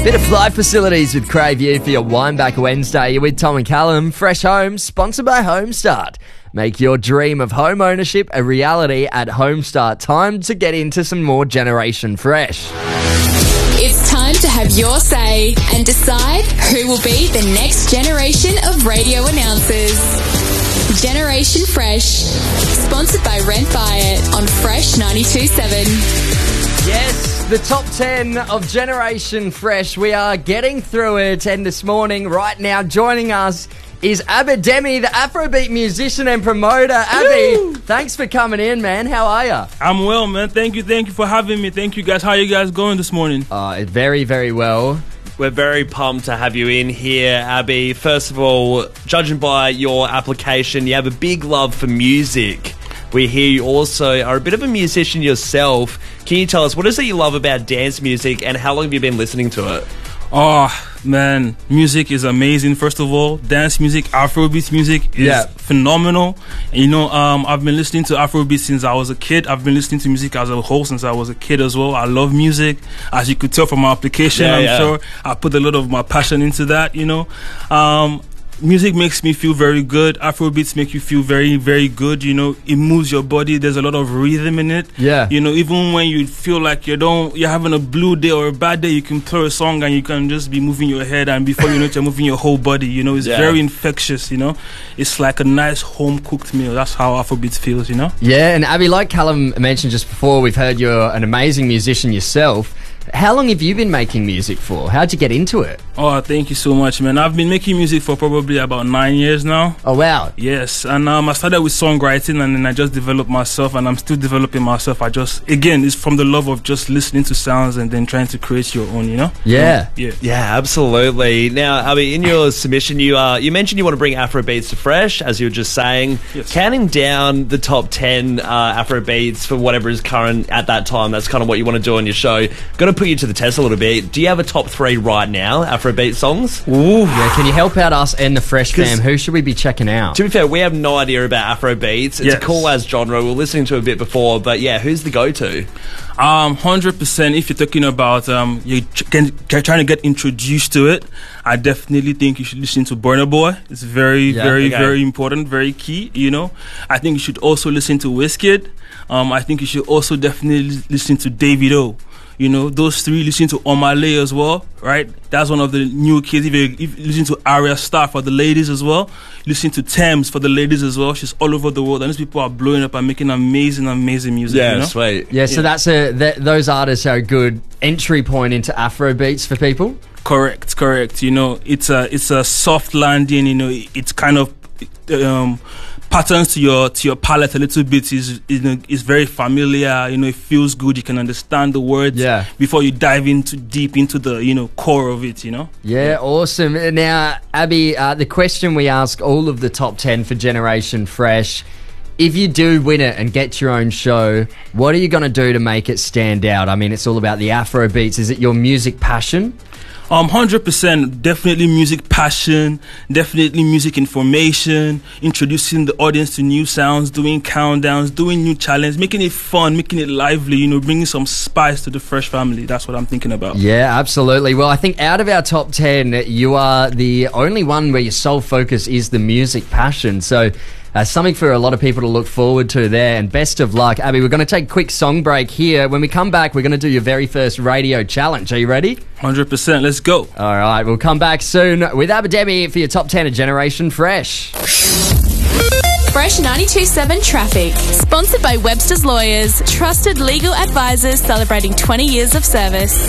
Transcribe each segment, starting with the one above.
Bit of Flight Facilities with Crave You for your Wineback Wednesday. You're with Tom and Callum. Fresh Homes, sponsored by Homestart. Make your dream of home ownership a reality at Homestart. Time to get into some more Generation Fresh. It's time to have your say and decide who will be the next generation of radio announcers. Generation Fresh, sponsored by Rent Buy on Fresh 92.7. Yes, the top 10 of Generation Fresh. We are getting through it, and this morning, right now, joining us is Abidemi, the Afrobeat musician and promoter. Abby, thanks for coming in, man. How are you? I'm well, man. Thank you for having me. Thank you, guys. How are you guys going this morning? Very, very well. We're very pumped to have you in here, Abby. First of all, judging by your application, you have a big love for music. We hear you also are a bit of a musician yourself. Can you tell us, what is it you love about dance music, and how long have you been listening to it? Oh, man, music is amazing. First of all, dance music, Afrobeat music is phenomenal. And, you know, I've been listening to Afrobeat since I was a kid. I've been listening to music as a whole since I was a kid as well. I love music. As you could tell from my application, I'm sure I put a lot of my passion into that, you know. Music makes me feel very good. Afrobeats make you feel very, very good. You know, it moves your body. There's a lot of rhythm in it. Yeah. You know, even when you feel like you're having a blue day or a bad day, you can play a song and you can just be moving your head, and before you know it, you're moving your whole body. You know, it's very infectious. You know, it's like a nice home cooked meal. That's how Afrobeats feels. You know. Yeah, and Abby, like Callum mentioned just before, we've heard you're an amazing musician yourself. How long have you been making music for? How'd you get into it? Oh, thank you so much, man. I've been making music for probably about 9 years now. Oh, wow. Yes, and I started with songwriting, and then I just developed myself, and I'm still developing myself. Again, it's from the love of just listening to sounds and then trying to create your own, you know? Yeah. Yeah, absolutely. Now, Abby, in your submission, you mentioned you want to bring Afrobeats to Fresh, as you were just saying. Yes. Counting down the top 10 Afrobeats for whatever is current at that time, that's kind of what you want to do on your show. Got to put you to the test a little bit. Do you have a top 3 right now, Afrobeat songs? Ooh. Yeah, can you help out us and the Fresh fam? Who should we be checking out? To be fair, we have no idea about Afrobeats. It's a cool as genre. We were listening to it a bit before, but yeah, who's the go-to? 100%. If you're talking about you're trying to get introduced to it, I definitely think you should listen to Burna Boy. It's very important, very key. You know, I think you should also listen to Wizkid. I think you should also definitely listen to Davido. You know, those three. Listen to Omale as well, right? That's one of the new kids. If you listen to Arya Starr for the ladies as well, listen to Thames for the ladies as well. She's all over the world, and these people are blowing up and making amazing music. Yeah, you know? sweet. Yeah, so that's those artists are a good entry point into Afrobeats for people. Correct. You know, it's a soft landing. You know, it's kind of patterns to your palate a little bit. Is very familiar. You know, it feels good. You can understand the words before you dive deep into the core of it. You know. Yeah, awesome. Now, Abby, the question we ask all of the top 10 for Generation Fresh: if you do win it and get your own show, what are you going to do to make it stand out? I mean, it's all about the Afrobeats. Is it your music passion? 100%. Definitely music passion, definitely music information, introducing the audience to new sounds, doing countdowns, doing new challenges, making it fun, making it lively, you know, bringing some spice to the Fresh family. That's what I'm thinking about. Yeah, absolutely. Well, I think out of our top 10, you are the only one where your sole focus is the music passion. So something for a lot of people to look forward to there, and best of luck. Abby, we're going to take a quick song break here. When we come back, we're going to do your very first radio challenge. Are you ready? 100%. Let's go. All right, we'll come back soon with Abidemi for your top 10 of Generation Fresh. Fresh 92.7 Traffic, sponsored by Webster's Lawyers, trusted legal advisors celebrating 20 years of service.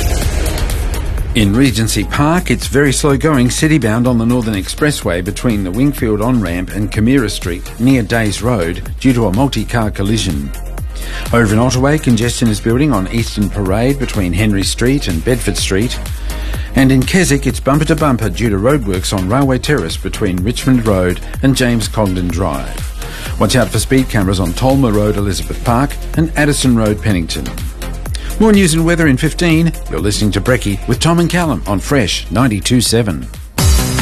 In Regency Park, it's very slow going citybound on the Northern Expressway between the Wingfield on-ramp and Camira Street near Days Road due to a multi-car collision. Over in Ottaway, congestion is building on Eastern Parade between Henry Street and Bedford Street. And in Keswick, it's bumper to bumper due to roadworks on Railway Terrace between Richmond Road and James Congdon Drive. Watch out for speed cameras on Tolmer Road, Elizabeth Park and Addison Road, Pennington. More news and weather in 15. You're listening to Brekkie with Tom and Callum on Fresh 92.7.